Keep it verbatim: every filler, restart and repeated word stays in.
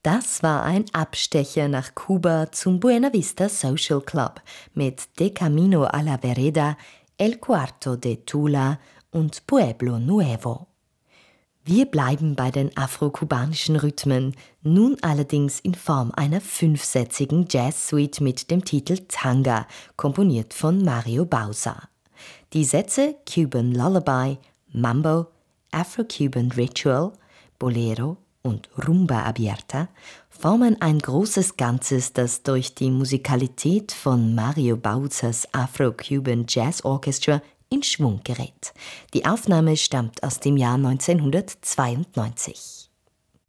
Das war ein Abstecher nach Kuba zum Buena Vista Social Club mit De Camino a la Vereda, El Cuarto de Tula und Pueblo Nuevo. Wir bleiben bei den afrokubanischen Rhythmen, nun allerdings in Form einer fünfsätzigen Jazz-Suite mit dem Titel Tanga, komponiert von Mario Bauza. Die Sätze Cuban Lullaby, Mambo, Afro-Cuban Ritual, Bolero und Rumba Abierta formen ein großes Ganzes, das durch die Musikalität von Mario Bauzas Afro-Cuban Jazz Orchestra in Schwung gerät. Die Aufnahme stammt aus dem Jahr neunzehnhundertzweiundneunzig.